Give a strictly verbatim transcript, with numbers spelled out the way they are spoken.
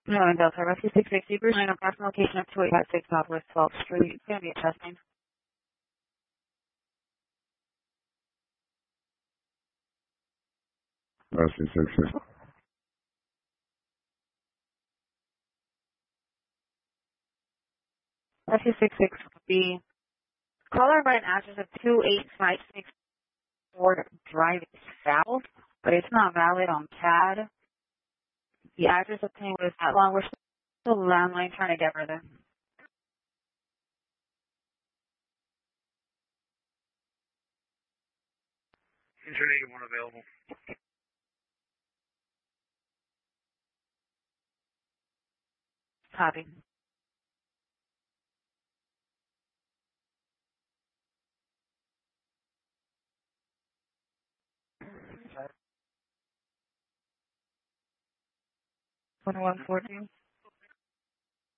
No, in Delta, Rescue six six, Super nine, approximate location of two eight five six Southwest twelfth Street. It's going to be a testing. Rescue six six. Rescue six six would be caller by an address of two eight five six Ford Drive South, but it's not valid on C A D. The address obtained was that long. We're still landline trying to get further. Engine eighty-one available. Copy. One one fourteen.